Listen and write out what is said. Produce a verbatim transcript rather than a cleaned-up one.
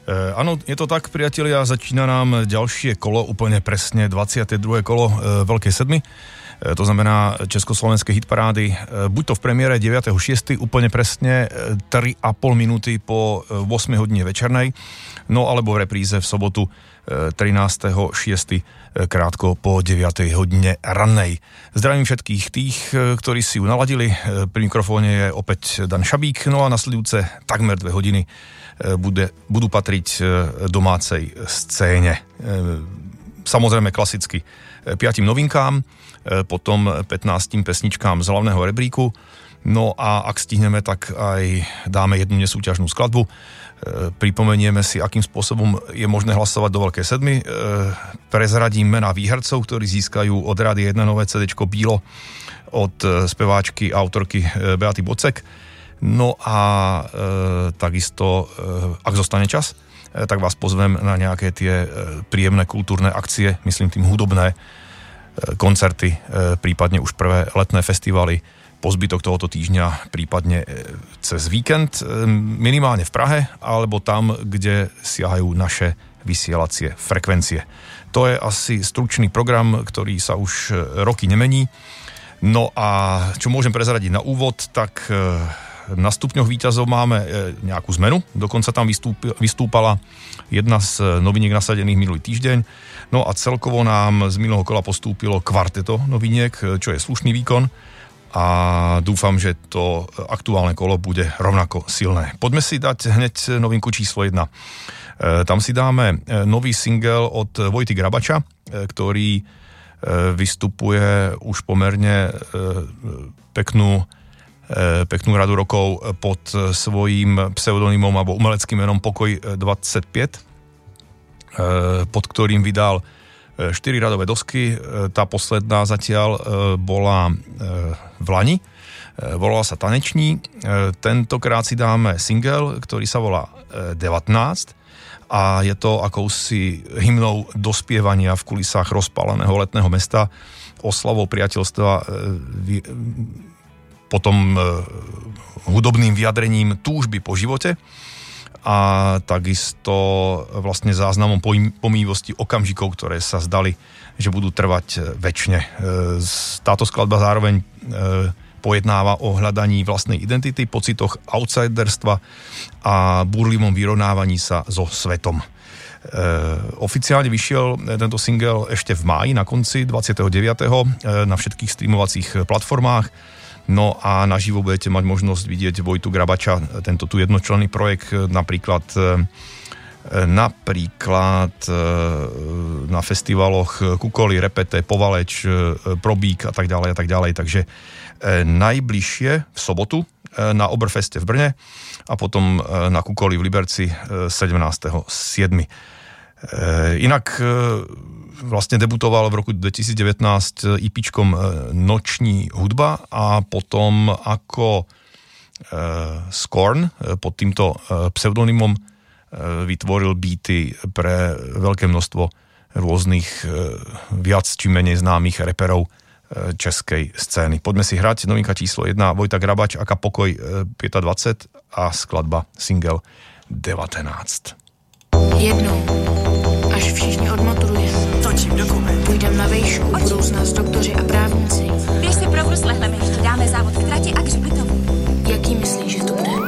Áno, je to tak, priatelia, začína nám ďalšie kolo, úplne presne dvadsiate druhé kolo e, Veľkej sedmi. E, to znamená československé hitparády. E, buď to v premiére deviateho šiesteho úplne presne e, tri a pol minúty po e, ôsmej hodine večernej, no alebo v repríze v sobotu e, trinásteho šiesteho e, krátko po deviatej hodine rannej. Zdravím všetkých tých, e, ktorí si ju naladili. E, pri mikrofóne je opäť Dan Šabík, no a nasledujúce takmer dve hodiny Bude, budú patriť domácej scéne. Samozrejme klasicky piatim novinkám, potom pätnástim pesničkám z hlavného rebríku, no a ak stihneme, tak aj dáme jednu nesúťažnú skladbu. Pripomenieme si, akým spôsobom je možné hlasovať do Veľkej sedmi. Prezradím mená výhercov, ktorí získajú od Rádia jedna nové cédéčko Bílo od speváčky a autorky Beaty Bocek. No a e, takisto, e, ak zostane čas, e, tak vás pozvem na nejaké tie e, príjemné kultúrne akcie, myslím tým hudobné e, koncerty, e, prípadne už prvé letné festivaly po zbytok tohoto týždňa, prípadne e, cez víkend, e, minimálne v Prahe, alebo tam, kde siahajú naše vysielacie frekvencie. To je asi stručný program, ktorý sa už roky nemení. No a čo môžem prezradiť na úvod, tak e, na stupňoch víťazov máme nejakú zmenu, dokonca tam vystúpi, vystúpala jedna z noviniek nasadených minulý týždeň, no a celkovo nám z minulého kola postúpilo kvarteto noviniek, čo je slušný výkon a dúfam, že to aktuálne kolo bude rovnako silné. Poďme si dať hneď novinku číslo jedna. Tam si dáme nový single od Vojty Grabača, ktorý vystupuje už pomerne peknú peknú radu rokov pod svojím pseudonymom alebo umeleckým menom Pokoj dvadsaťpäť, pod ktorým vydal štyri radové dosky. Tá posledná zatiaľ bola v Lani, volala sa Taneční. Tentokrát si dáme single, ktorý sa volá devätnásť a je to akousi hymnou dospievania v kulisách rozpáleného letného mesta, oslavou priateľstva, potom e, hudobným vyjadrením túžby po živote a takisto vlastne záznamom pomývosti okamžikov, ktoré sa zdali, že budú trvať večne. E, táto skladba zároveň e, pojednáva o hľadaní vlastnej identity, pocitoch outsiderstva a búrlivom vyrovnávaní sa so svetom. E, oficiálne vyšiel tento single ešte v máji, na konci dvadsiateho deviateho na všetkých streamovacích platformách. No a naživo budete mať možnosť vidieť Vojtu Grabača, tento tu jednočlenný projekt, napríklad, napríklad na festivaloch Kukoli, Repete, Povaleč, Probík a tak ďalej a tak ďalej. Takže najbližšie v sobotu na Oberfeste v Brne a potom na Kukoli v Liberci sedemnásteho siedmeho Inak vlastne debutoval v roku dvetisícdevätnásť IPčkom Noční hudba a potom ako Scorn pod týmto pseudonymom vytvoril beaty pre veľké množstvo rôznych viac či menej známych reperov českej scény. Poďme si hrať novinka číslo jedna, Vojta Grabač aka Pokoj dvadsaťpäť a skladba single devätnásť. Jednou, až všichni odmaturujeme, točím dokument, půjdem na vejšku, budou z nás doktoři a právníci. Běž si pro brusle, ještě dáme závod k trati a k hřbitovu. Jaký myslíš, že to bude?